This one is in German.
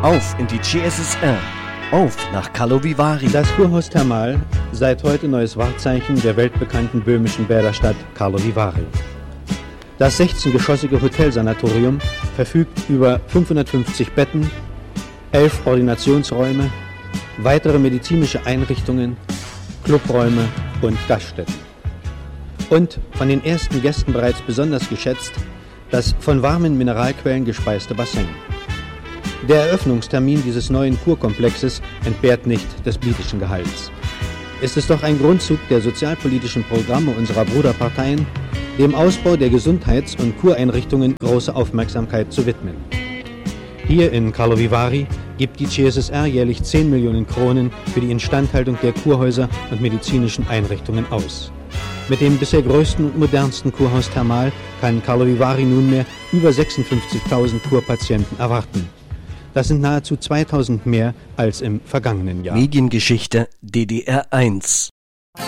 Auf in die CSSR. Auf nach Karlovy Vary. Das Kurhaus Thermal, seit heute neues Wahrzeichen der weltbekannten böhmischen Bäderstadt Karlovy Vary. Das 16-geschossige Hotelsanatorium verfügt über 550 Betten, 11 Ordinationsräume, weitere medizinische Einrichtungen, Clubräume und Gaststätten. Und von den ersten Gästen bereits besonders geschätzt, das von warmen Mineralquellen gespeiste Bassin. Der Eröffnungstermin dieses neuen Kurkomplexes entbehrt nicht des biblischen Gehalts. Ist es doch ein Grundzug der sozialpolitischen Programme unserer Bruderparteien, dem Ausbau der Gesundheits- und Kureinrichtungen große Aufmerksamkeit zu widmen. Hier in Karlovy Vary gibt die CSSR jährlich 10 Millionen Kronen für die Instandhaltung der Kurhäuser und medizinischen Einrichtungen aus. Mit dem bisher größten und modernsten Kurhaus Thermal kann Karlovy Vary nunmehr über 56.000 Kurpatienten erwarten. Das sind nahezu 2.000 mehr als im vergangenen Jahr. Mediengeschichte DDR 1.